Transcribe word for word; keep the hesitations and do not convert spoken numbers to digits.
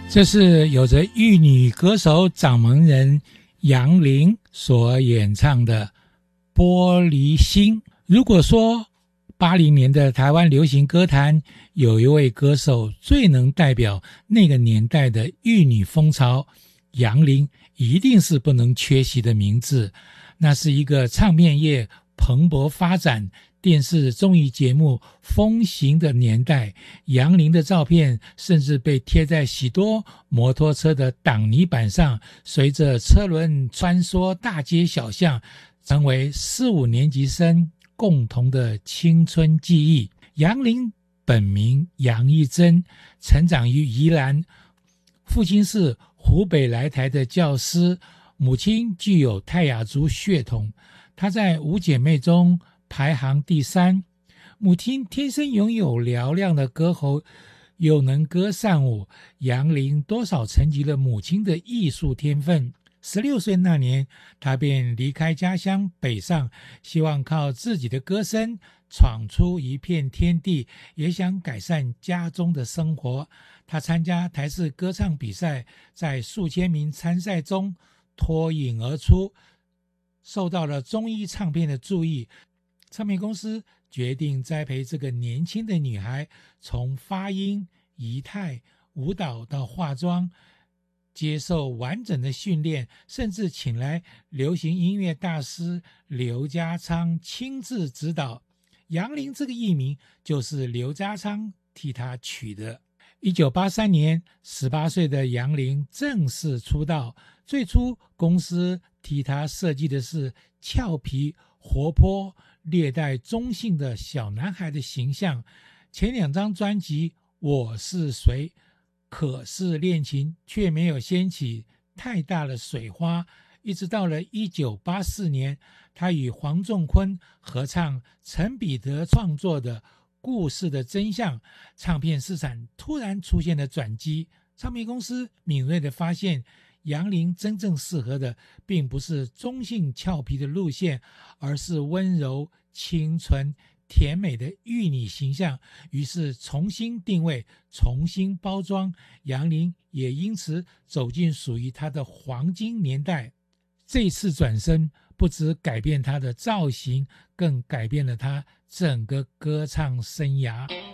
这是有着玉女歌手掌门人杨林所演唱的《玻璃心》。如果说八零年的台湾流行歌坛有一位歌手最能代表那个年代的玉女风潮，杨林一定是不能缺席的名字。那是一个唱片业蓬勃发展，电视综艺节目风行的年代，杨林的照片甚至被贴在许多摩托车的挡泥板上，随着车轮穿梭大街小巷，成为四五年级生共同的青春记忆。杨林本名杨一珍，成长于宜兰，父亲是湖北来台的教师，母亲具有泰雅族血统，她在五姐妹中排行第三。母亲天生拥有嘹亮的歌喉，又能歌善舞，杨林多少承继了母亲的艺术天分。十六岁那年，他便离开家乡北上，希望靠自己的歌声闯出一片天地，也想改善家中的生活。他参加台视歌唱比赛，在数千名参赛中脱颖而出，受到了中医唱片的注意。唱片公司决定栽培这个年轻的女孩，从发音、仪态、舞蹈到化妆，接受完整的训练，甚至请来流行音乐大师刘家昌亲自指导。杨林这个艺名就是刘家昌替他取的。一九八三年，十八岁的杨林正式出道，最初公司替他设计的是俏皮活泼略带中性的小男孩的形象。前两张专辑《我是谁》可是恋情却没有掀起太大的水花，一直到了一九八四年，他与黄仲坤合唱陈彼得创作的《故事的真相》，唱片市场突然出现了转机。唱片公司敏锐地发现，杨林真正适合的并不是中性俏皮的路线，而是温柔清纯甜美的玉女形象，于是重新定位，重新包装，杨林也因此走进属于他的黄金年代。这次转身不只改变他的造型，更改变了他整个歌唱生涯。